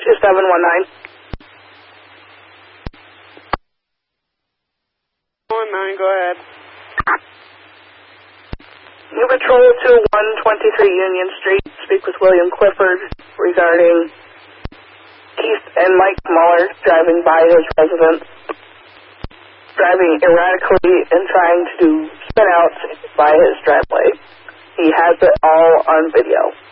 2719. 19, go ahead. New Patrol to 123 Union Street. Speak with William Clifford regarding Keith and Mike Muller driving by his residence, driving erratically and trying to spin out by his driveway. He has it all on video.